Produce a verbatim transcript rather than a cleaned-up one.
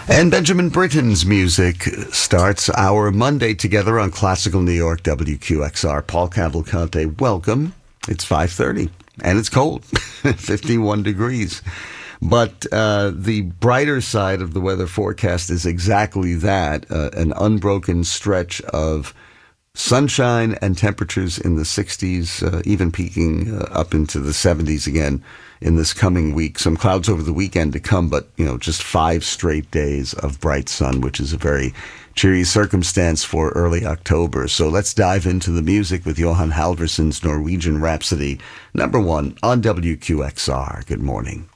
And Benjamin Britten's music starts our Monday together on Classical New York W Q X R. Paul Cavalcante, welcome. It's five thirty, and it's cold, fifty-one degrees. But uh, the brighter side of the weather forecast is exactly that, uh, an unbroken stretch of sunshine and temperatures in the sixties, uh, even peaking uh, up into the seventies again in this coming week. Some clouds over the weekend to come, but, you know, just five straight days of bright sun, which is a very cheery circumstance for early October. So let's dive into the music with Johan Halvorsson's Norwegian Rhapsody, number one on W Q X R. Good morning.